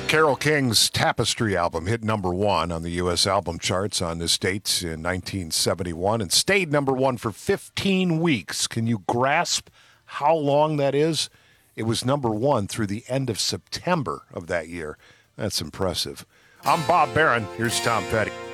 Carole King's Tapestry album hit number one on the U.S. album charts on this date in 1971 and stayed number one for 15 weeks. Can you grasp how long that is? It was number one through the end of September of that year. That's impressive. I'm Bob Barron. Here's Tom Petty.